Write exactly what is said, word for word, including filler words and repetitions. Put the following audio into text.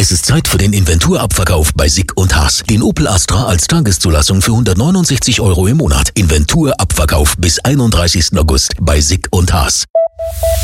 Es ist Zeit für den Inventurabverkauf bei Sick und Haas. Den Opel Astra als Tageszulassung für hundertneunundsechzig Euro im Monat. Inventurabverkauf bis einunddreißigsten August bei Sick und Haas.